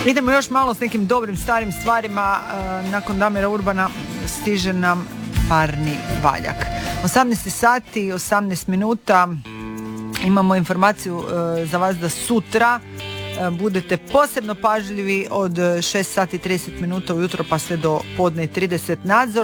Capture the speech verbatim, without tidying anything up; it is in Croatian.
Idemo još malo s nekim dobrim starim stvarima. Nakon Damira Urbana stiže nam parni valjak. osamnaest sati i osamnaest minuta. Imamo informaciju za vas da sutra budete posebno pažljivi od šest sati i trideset minuta ujutro pa sve do podne i trideset. Nadzor